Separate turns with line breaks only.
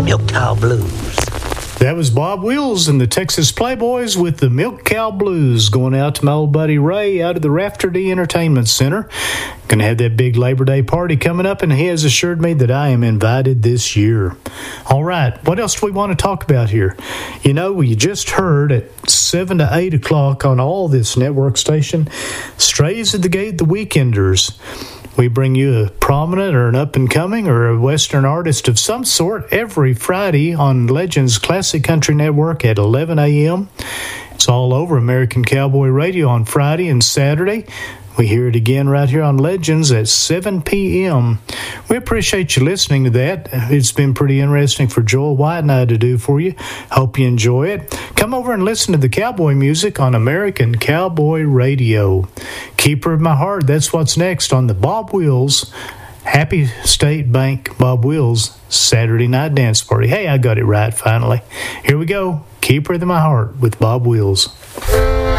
Milk Cow Blues.
That was Bob Wills and the Texas Playboys with the Milk Cow Blues, going out to my old buddy Ray out of the Rafter D Entertainment Center. Going to have that big Labor Day party coming up, and he has assured me that I am invited this year. All right, what else do we want to talk about here? You know, we just heard at 7 to 8 o'clock on all this network station, Strays at the Gate, the Weekenders. We bring you a prominent or an up-and-coming or a Western artist of some sort every Friday on Legends Classic Country Network at 11 a.m. It's all over American Cowboy Radio on Friday and Saturday. We hear it again right here on Legends at 7 p.m. We appreciate you listening to that. It's been pretty interesting for Joel White and I to do for you. Hope you enjoy it. Come over and listen to the cowboy music on American Cowboy Radio. Keeper of My Heart, that's what's next on the Bob Wills Happy State Bank Bob Wills Saturday Night Dance Party. Hey, I got it right finally. Here we go. Keeper of My Heart with Bob Wills.